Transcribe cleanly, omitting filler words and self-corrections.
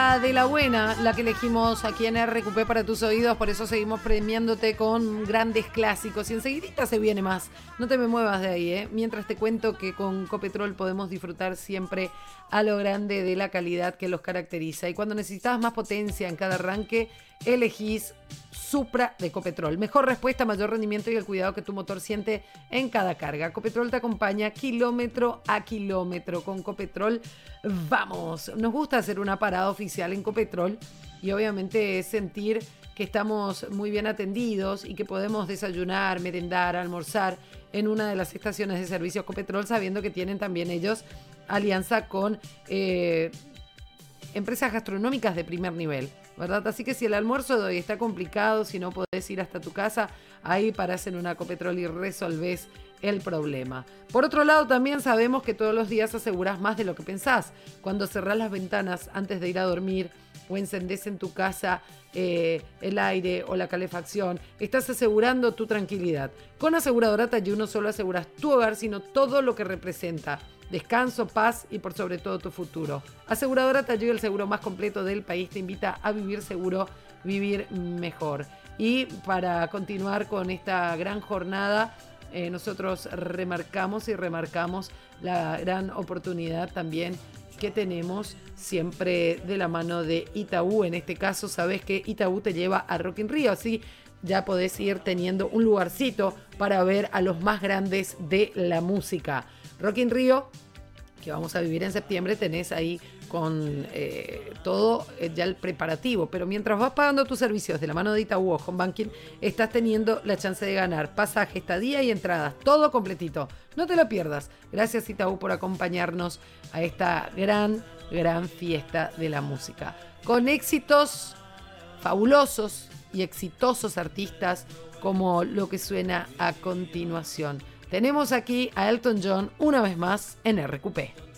música de la buena, la que elegimos aquí en RQP para tus oídos, por eso seguimos premiándote con grandes clásicos y enseguidita se viene más. No te me muevas de ahí, mientras te cuento que con Copetrol podemos disfrutar siempre a lo grande de la calidad que los caracteriza. Y cuando necesitas más potencia en cada arranque, elegís Supra de Copetrol. Mejor respuesta, mayor rendimiento y el cuidado que tu motor siente en cada carga. Copetrol te acompaña kilómetro a kilómetro. Con Copetrol vamos. Nos gusta hacer una parada oficial en Copetrol y obviamente sentir que estamos muy bien atendidos y que podemos desayunar, merendar, almorzar en una de las estaciones de servicio Copetrol, sabiendo que tienen también ellos alianza con empresas gastronómicas de primer nivel, ¿verdad? Así que si el almuerzo de hoy está complicado, si no podés ir hasta tu casa, ahí parás en una Copetrol y resolvés el problema. Por otro lado, también sabemos que todos los días asegurás más de lo que pensás. Cuando cerrás las ventanas antes de ir a dormir o encendés en tu casa el aire o la calefacción, estás asegurando tu tranquilidad. Con Aseguradora Tallú no solo aseguras tu hogar, sino todo lo que representa: descanso, paz y por sobre todo tu futuro. Aseguradora Tallú, el seguro más completo del país, te invita a vivir seguro, vivir mejor. Y para continuar con esta gran jornada, nosotros remarcamos la gran oportunidad también que tenemos siempre de la mano de Itaú. En este caso, sabes que Itaú te lleva a Rock in Rio, así ya podés ir teniendo un lugarcito para ver a los más grandes de la música. Rock in Rio, que vamos a vivir en septiembre, tenés ahí con todo ya el preparativo, pero mientras vas pagando tus servicios de la mano de Itaú o Home Banking, estás teniendo la chance de ganar pasaje, estadía y entradas, todo completito. No te lo pierdas. Gracias Itaú por acompañarnos a esta gran fiesta de la música, con éxitos fabulosos y exitosos artistas como lo que suena a continuación. Tenemos aquí a Elton John una vez más en RQP.